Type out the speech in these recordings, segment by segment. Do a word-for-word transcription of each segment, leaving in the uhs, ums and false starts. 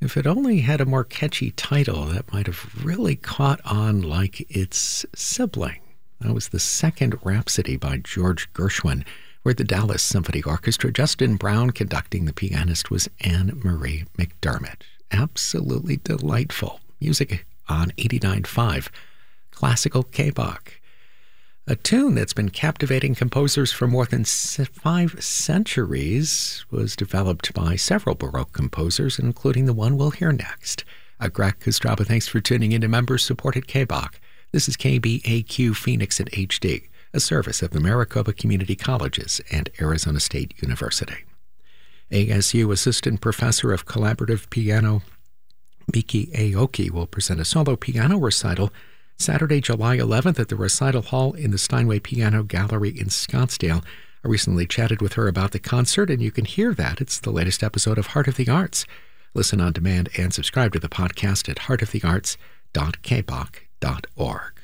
If it only had a more catchy title, that might have really caught on like its sibling. That was the Second Rhapsody by George Gershwin, where the Dallas Symphony Orchestra, Justin Brown conducting, the pianist was Anne Marie McDermott. Absolutely delightful music on eighty-nine point five Classical K-Bach. A tune that's been captivating composers for more than five centuries, was developed by several Baroque composers, including the one we'll hear next. Uh, Greg Kostraba, thanks for tuning in to member-supported K-Bach. This is K B A Q Phoenix in H D, a service of the Maricopa Community Colleges and Arizona State University. A S U Assistant Professor of Collaborative Piano Miki Aoki will present a solo piano recital Saturday, July eleventh at the Recital Hall in the Steinway Piano Gallery in Scottsdale. I recently chatted with her about the concert, and you can hear that. It's the latest episode of Heart of the Arts. Listen on demand and subscribe to the podcast at heart of the arts dot k bach dot org.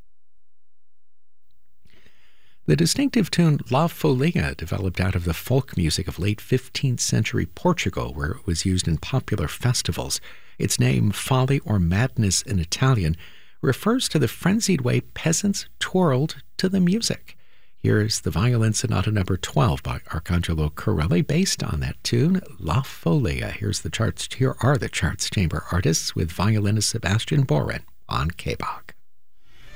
The distinctive tune La Folia developed out of the folk music of late fifteenth century Portugal, where it was used in popular festivals. Its name, Folly or Madness in Italian, refers to the frenzied way peasants twirled to the music. Here's the Violin Sonata number twelve by Arcangelo Corelli, based on that tune, La Folia. Here's the charts. Here are the Charts Chamber artists with violinist Sebastian Boren on K-Bach.